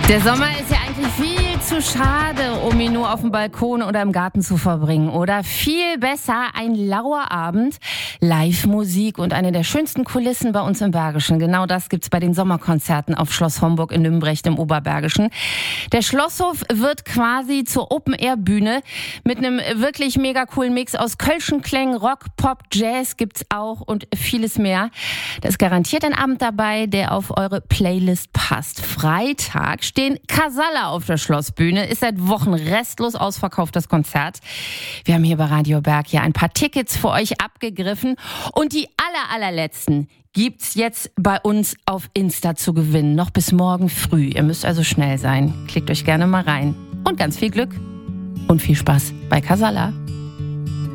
Der Sommer ist ja eigentlich viel zu schade, um ihn nur auf dem Balkon oder im Garten zu verbringen, oder? Viel besser ein lauer Abend, Live-Musik und eine der schönsten Kulissen bei uns im Bergischen. Genau das gibt's bei den Sommerkonzerten auf Schloss Homburg in Nümbrecht im Oberbergischen. Der Schlosshof wird quasi zur Open-Air-Bühne mit einem wirklich mega coolen Mix aus kölschen Klängen, Rock, Pop, Jazz gibt's auch und vieles mehr. Da ist garantiert ein Abend dabei, der auf eure Playlist passt. Freitag stehen Casalla auf der Schlossbühne. Ist seit Wochen restlos ausverkauft, das Konzert. Wir haben hier bei Radio Berg ja ein paar Tickets für euch abgegriffen. Und die allerletzten gibt's jetzt bei uns auf Insta zu gewinnen. Noch bis morgen früh. Ihr müsst also schnell sein. Klickt euch gerne mal rein. Und ganz viel Glück und viel Spaß bei Casalla.